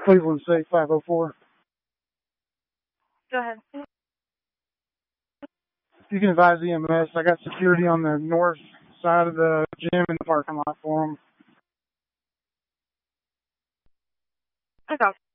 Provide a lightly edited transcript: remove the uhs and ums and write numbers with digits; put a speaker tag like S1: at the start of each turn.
S1: Cleveland Safe 504.
S2: Go ahead.
S1: You can advise EMS. I got security on the north side of the gym in the parking lot for them.
S2: Okay.